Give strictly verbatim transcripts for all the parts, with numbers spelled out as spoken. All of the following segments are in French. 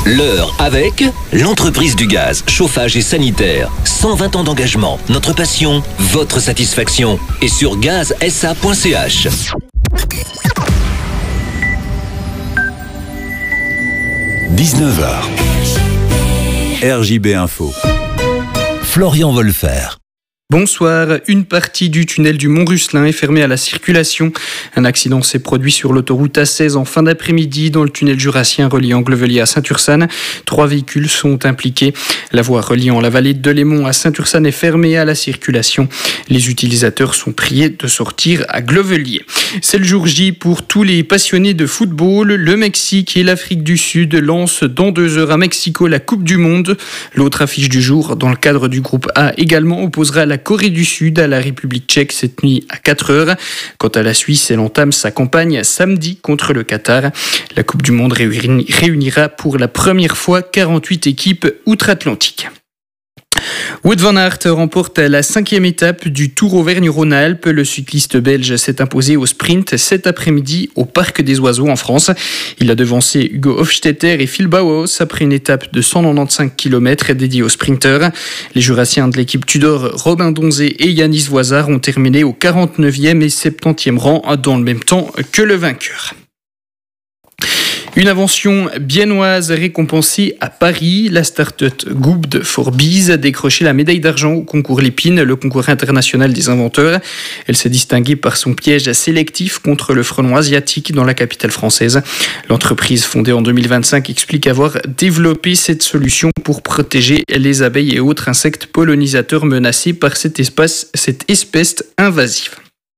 L'heure avec l'entreprise du gaz, chauffage et sanitaire. cent vingt ans d'engagement, notre passion, votre satisfaction. Et sur gaz s a point c h. dix-neuf heures. R J B Info. Florian Wolfer. Bonsoir. Une partie du tunnel du Mont-Russelin est fermée à la circulation. Un accident s'est produit sur l'autoroute A seize en fin d'après-midi dans le tunnel jurassien reliant Glevelier à Saint-Ursanne. Trois véhicules sont impliqués. La voie reliant la vallée de Delémont à Saint-Ursanne est fermée à la circulation. Les utilisateurs sont priés de sortir à Glevelier. C'est le jour J pour tous les passionnés de football. Le Mexique et l'Afrique du Sud lancent dans deux heures à Mexico la Coupe du Monde. L'autre affiche du jour, dans le cadre du groupe A également, opposera la Corée du Sud à la République tchèque cette nuit à quatre heures. Quant à la Suisse, elle entame sa campagne samedi contre le Qatar. La Coupe du Monde réunira pour la première fois quarante-huit équipes outre-Atlantique. Wout van Aert remporte la cinquième étape du Tour Auvergne-Rhône-Alpes. Le cycliste belge s'est imposé au sprint cet après-midi au Parc des Oiseaux en France. Il a devancé Hugo Hofstetter et Phil Bauhaus après une étape de cent quatre-vingt-quinze kilomètres dédiée aux sprinteurs. Les jurassiens de l'équipe Tudor, Robin Donzé et Yanis Voisard ont terminé au quarante-neuvième et septantième rang dans le même temps que le vainqueur. Une invention biennoise récompensée à Paris. La start-up Good for Bees a décroché la médaille d'argent au concours Lépine, le concours international des inventeurs. Elle s'est distinguée par son piège sélectif contre le frelon asiatique dans la capitale française. L'entreprise fondée en deux mille vingt-cinq explique avoir développé cette solution pour protéger les abeilles et autres insectes pollinisateurs menacés par cette espèce, cette espèce invasive.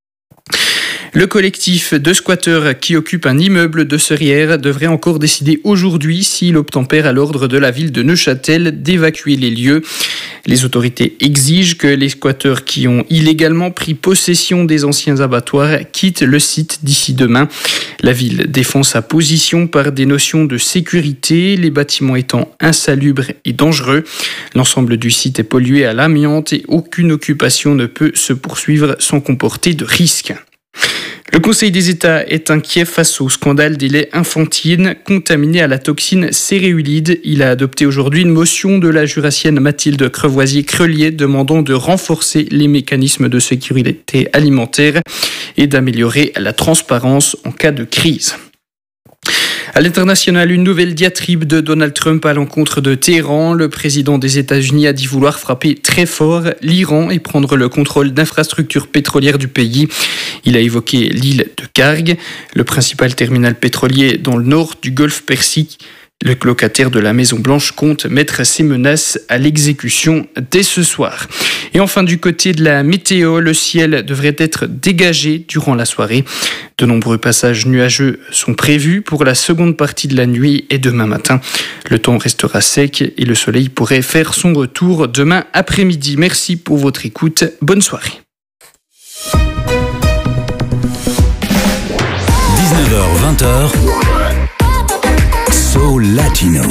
Le collectif de squatteurs qui occupe un immeuble de Serrières devrait encore décider aujourd'hui s'il obtempère à l'ordre de la ville de Neuchâtel d'évacuer les lieux. Les autorités exigent que les squatteurs qui ont illégalement pris possession des anciens abattoirs quittent le site d'ici demain. La ville défend sa position par des notions de sécurité, les bâtiments étant insalubres et dangereux. L'ensemble du site est pollué à l'amiante et aucune occupation ne peut se poursuivre sans comporter de risques. Le Conseil des États est inquiet face au scandale des laits infantines contaminés à la toxine céréulide. Il a adopté aujourd'hui une motion de la jurassienne Mathilde Crevoisier-Crelier demandant de renforcer les mécanismes de sécurité alimentaire et d'améliorer la transparence en cas de crise. À l'international, une nouvelle diatribe de Donald Trump à l'encontre de Téhéran. Le président des États-Unis a dit vouloir frapper très fort l'Iran et prendre le contrôle d'infrastructures pétrolières du pays. Il a évoqué l'île de Karg, le principal terminal pétrolier dans le nord du golfe Persique. Le locataire de la Maison-Blanche compte mettre ses menaces à l'exécution dès ce soir. Et enfin, du côté de la météo, le ciel devrait être dégagé durant la soirée. De nombreux passages nuageux sont prévus pour la seconde partie de la nuit et demain matin. Le temps restera sec et le soleil pourrait faire son retour demain après-midi. Merci pour votre écoute. Bonne soirée. dix-neuf heures vingt. Soul Latino.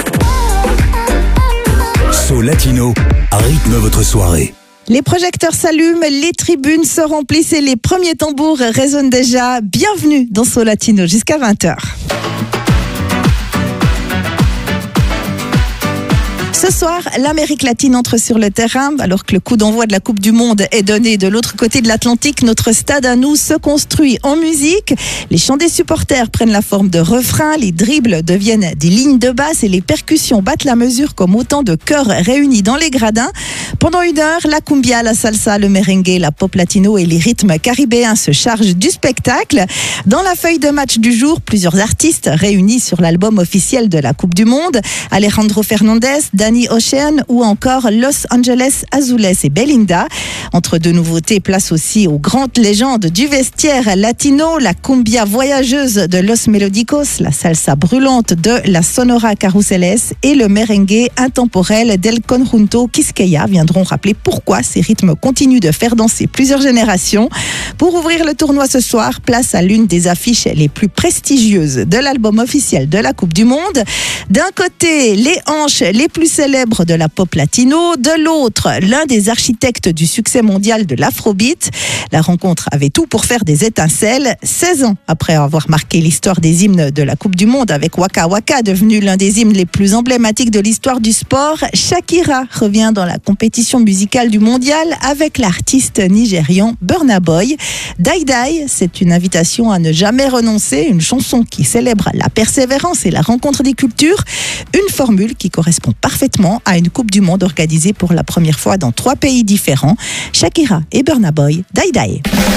Soul Latino rythme votre soirée. Les projecteurs s'allument, les tribunes se remplissent et les premiers tambours résonnent déjà. Bienvenue dans Soul Latino jusqu'à vingt heures. Ce soir, l'Amérique latine entre sur le terrain. Alors que le coup d'envoi de la Coupe du Monde est donné de l'autre côté de l'Atlantique, notre stade à nous se construit en musique. Les chants des supporters prennent la forme de refrains, les dribbles deviennent des lignes de basse et les percussions battent la mesure comme autant de chœurs réunis dans les gradins. Pendant une heure, la cumbia, la salsa, le merengue, la pop latino et les rythmes caribéens se chargent du spectacle. Dans la feuille de match du jour, plusieurs artistes réunis sur l'album officiel de la Coupe du Monde. Alejandro Fernandez, Danny Ocean ou encore Los Angeles Azules et Belinda. Entre deux nouveautés, place aussi aux grandes légendes du vestiaire latino, la cumbia voyageuse de Los Melodicos, la salsa brûlante de la Sonora Carruseles et le merengue intemporel del Conjunto Quisqueya viendront rappeler pourquoi ces rythmes continuent de faire danser plusieurs générations. Pour ouvrir le tournoi ce soir, place à l'une des affiches les plus prestigieuses de l'album officiel de la Coupe du Monde. D'un côté, les hanches les plus célèbres célèbres de la pop latino, de l'autre, l'un des architectes du succès mondial de l'afrobeat. La rencontre avait tout pour faire des étincelles. seize ans après avoir marqué l'histoire des hymnes de la Coupe du Monde avec Waka Waka, devenu l'un des hymnes les plus emblématiques de l'histoire du sport, Shakira revient dans la compétition musicale du mondial avec l'artiste nigérian Burna Boy. Die Die, c'est une invitation à ne jamais renoncer, une chanson qui célèbre la persévérance et la rencontre des cultures, une formule qui correspond parfaitement à une Coupe du Monde organisée pour la première fois dans trois pays différents. Shakira et Burna Boy, Die Die.